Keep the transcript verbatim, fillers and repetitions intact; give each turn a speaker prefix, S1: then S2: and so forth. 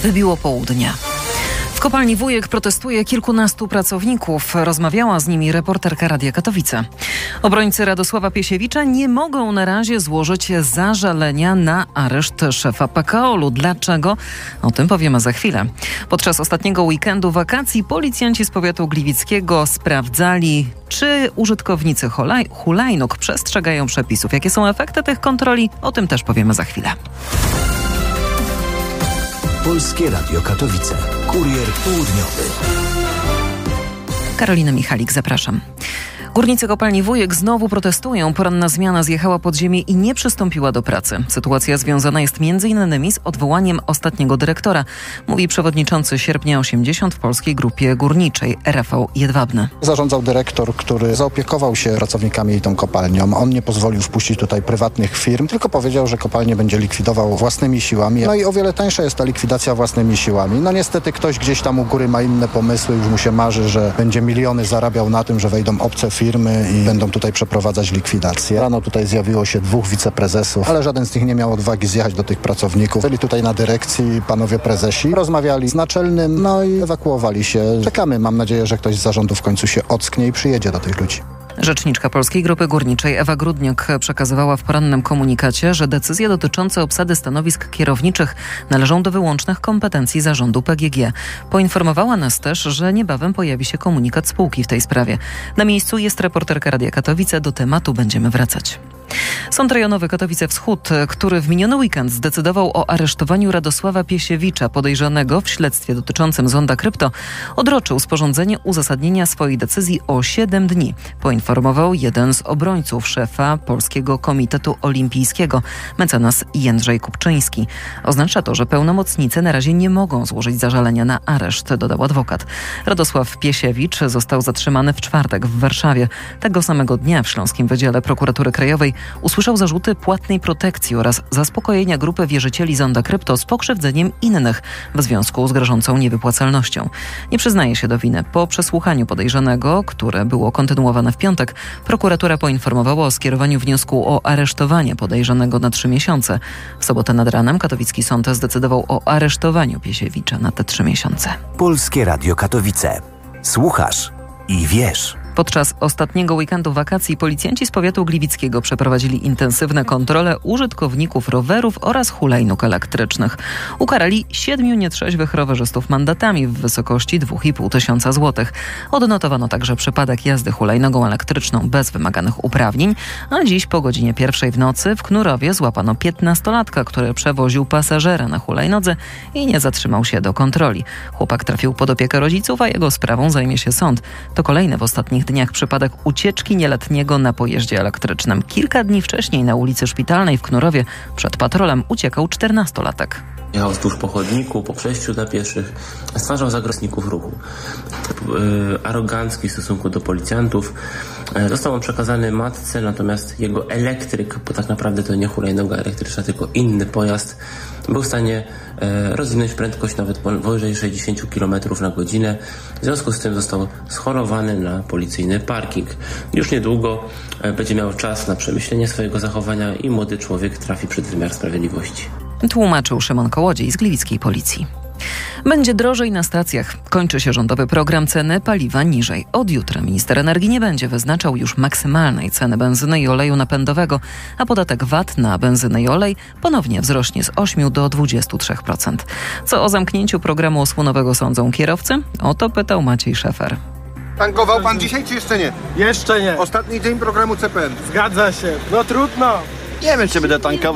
S1: Wybiło południe. W kopalni Wujek protestuje kilkunastu pracowników. Rozmawiała z nimi reporterka Radia Katowice. Obrońcy Radosława Piesiewicza nie mogą na razie złożyć zażalenia na areszt szefa P K O L u. Dlaczego? O tym powiemy za chwilę. Podczas ostatniego weekendu wakacji policjanci z powiatu gliwickiego sprawdzali, czy użytkownicy hulaj- hulajnóg przestrzegają przepisów. Jakie są efekty tych kontroli? O tym też powiemy za chwilę.
S2: Polskie Radio Katowice. Kurier południowy.
S1: Karolina Michalik, zapraszam. Górnicy kopalni Wujek znowu protestują. Poranna zmiana zjechała pod ziemię i nie przystąpiła do pracy. Sytuacja związana jest między innymi z odwołaniem ostatniego dyrektora, mówi przewodniczący Sierpnia osiemdziesiąt w Polskiej Grupie Górniczej Rafał Jedwabny.
S3: Zarządzał dyrektor, który zaopiekował się pracownikami i tą kopalnią. On nie pozwolił wpuścić tutaj prywatnych firm, tylko powiedział, że kopalnię będzie likwidował własnymi siłami. No i o wiele tańsza jest ta likwidacja własnymi siłami. No niestety ktoś gdzieś tam u góry ma inne pomysły, już mu się marzy, że będzie miliony zarabiał na tym, że wejdą obce firmy. firmy i będą tutaj przeprowadzać likwidację. Rano tutaj zjawiło się dwóch wiceprezesów, ale żaden z nich nie miał odwagi zjechać do tych pracowników. Byli tutaj na dyrekcji panowie prezesi, rozmawiali z naczelnym, no i ewakuowali się. Czekamy, mam nadzieję, że ktoś z zarządu w końcu się ocknie i przyjedzie do tych ludzi.
S1: Rzeczniczka Polskiej Grupy Górniczej Ewa Grudniok przekazywała w porannym komunikacie, że decyzje dotyczące obsady stanowisk kierowniczych należą do wyłącznych kompetencji zarządu P G G. Poinformowała nas też, że niebawem pojawi się komunikat spółki w tej sprawie. Na miejscu jest reporterka Radia Katowice. Do tematu będziemy wracać. Sąd Rejonowy Katowice Wschód, który w miniony weekend zdecydował o aresztowaniu Radosława Piesiewicza, podejrzanego w śledztwie dotyczącym Zonda Krypto, odroczył sporządzenie uzasadnienia swojej decyzji o siedem dni. Poinformował jeden z obrońców szefa Polskiego Komitetu Olimpijskiego, mecenas Jędrzej Kupczyński. Oznacza to, że pełnomocnicy na razie nie mogą złożyć zażalenia na areszt, dodał adwokat. Radosław Piesiewicz został zatrzymany w czwartek w Warszawie. Tego samego dnia w Śląskim Wydziale Prokuratury Krajowej usłyszał zarzuty płatnej protekcji oraz zaspokojenia grupy wierzycieli Zonda Krypto z pokrzywdzeniem innych w związku z grożącą niewypłacalnością. Nie przyznaje się do winy. Po przesłuchaniu podejrzanego, które było kontynuowane w piątek, prokuratura poinformowała o skierowaniu wniosku o aresztowanie podejrzanego na trzy miesiące. W sobotę nad ranem katowicki sąd zdecydował o aresztowaniu Piesiewicza na te trzy miesiące.
S2: Polskie Radio Katowice. Słuchasz i wiesz.
S1: Podczas ostatniego weekendu wakacji policjanci z powiatu gliwickiego przeprowadzili intensywne kontrole użytkowników rowerów oraz hulajnóg elektrycznych. Ukarali siedmiu nietrzeźwych rowerzystów mandatami w wysokości dwa i pół tysiąca złotych. Odnotowano także przypadek jazdy hulajnogą elektryczną bez wymaganych uprawnień, a dziś po godzinie pierwszej w nocy w Knurowie złapano piętnastolatka, który przewoził pasażera na hulajnodze i nie zatrzymał się do kontroli. Chłopak trafił pod opiekę rodziców, a jego sprawą zajmie się sąd. To kolejny w ostatnich dniach przypadek ucieczki nieletniego na pojeździe elektrycznym. Kilka dni wcześniej na ulicy Szpitalnej w Knurowie przed patrolem uciekał czternastolatek.
S4: Jechał wzdłuż po chodniku, po przejściu dla pieszych, stwarzał zagrożników ruchu. Yy, arogancki w stosunku do policjantów. Yy, został on przekazany matce, natomiast jego elektryk, bo tak naprawdę to nie hulajnoga elektryczna, tylko inny pojazd, był w stanie e, rozwinąć prędkość nawet powyżej sześćdziesiąt kilometrów na godzinę. W związku z tym został schorowany na policyjny parking. Już niedługo e, będzie miał czas na przemyślenie swojego zachowania i młody człowiek trafi przed wymiar sprawiedliwości.
S1: Tłumaczył Szymon Kołodziej z gliwickiej policji. Będzie drożej na stacjach. Kończy się rządowy program ceny paliwa niżej. Od jutra minister energii nie będzie wyznaczał już maksymalnej ceny benzyny i oleju napędowego, a podatek V A T na benzynę i olej ponownie wzrośnie z ośmiu do dwudziestu trzech procent. Co o zamknięciu programu osłonowego sądzą kierowcy? O to pytał Maciej Szefer.
S5: Tankował pan dzisiaj, czy jeszcze nie?
S6: Jeszcze nie.
S5: Ostatni dzień programu C P N.
S6: Zgadza się. No trudno.
S7: Nie wiem, czy będę tankował.